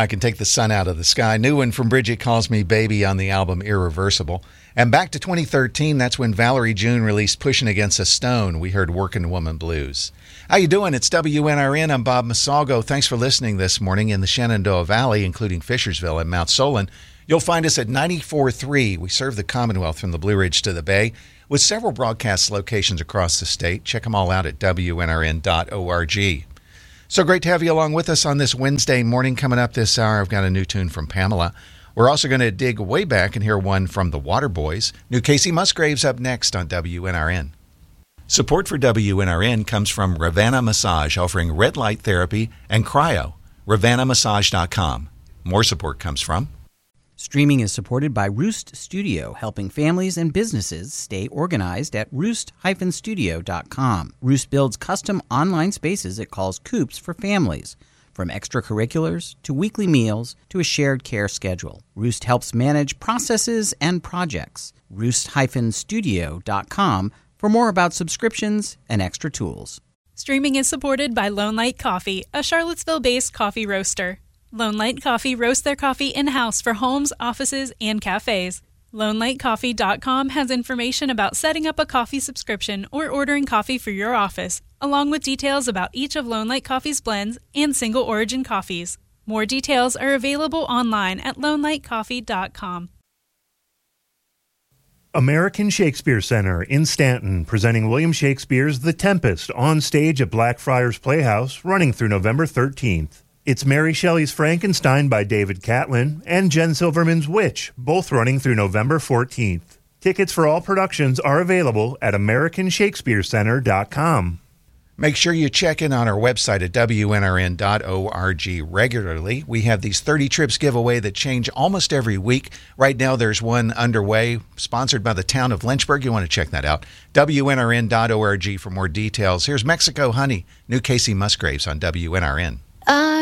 I Can Take the Sun Out of the Sky. New one from Bridget Calls Me Baby on the album Irreversible. And back to 2013, that's when Valerie June released Pushing Against a Stone. We heard Working Woman Blues. How you doing? It's WNRN. I'm Bob Masalgo. Thanks for listening this morning in the Shenandoah Valley, including Fishersville and Mount Solon. You'll find us at 94.3. We serve the Commonwealth from the Blue Ridge to the Bay with several broadcast locations across the state. Check them all out at WNRN.org. So great to have you along with us on this Wednesday morning. Coming up this hour, I've got a new tune from Pamela. We're also going to dig way back and hear one from the Waterboys. New Casey Musgraves up next on WNRN. Support for WNRN comes from Ravana Massage, offering red light therapy and cryo. RavanaMassage.com. More support comes from... Streaming is supported by Roost Studio, helping families and businesses stay organized at roost-studio.com. Roost builds custom online spaces it calls Coops for families, from extracurriculars to weekly meals to a shared care schedule. Roost helps manage processes and projects. Roost-studio.com for more about subscriptions and extra tools. Streaming is supported by Lone Light Coffee, a Charlottesville-based coffee roaster. Lone Light Coffee roasts their coffee in-house for homes, offices, and cafes. LoneLightCoffee.com has information about setting up a coffee subscription or ordering coffee for your office, along with details about each of Lone Light Coffee's blends and single origin coffees. More details are available online at LoneLightCoffee.com. American Shakespeare Center in Stanton, presenting William Shakespeare's The Tempest on stage at Blackfriars Playhouse, running through November 13th. It's Mary Shelley's Frankenstein by David Catlin and Jen Silverman's Witch, both running through November 14th. Tickets for all productions are available at AmericanShakespeareCenter.com. Make sure you check in on our website at WNRN.org regularly. We have these 30 trips giveaway that change almost every week. Right now there's one underway, sponsored by the town of Lynchburg. You want to check that out. WNRN.org for more details. Here's Mexico Honey, New Casey Musgraves on WNRN.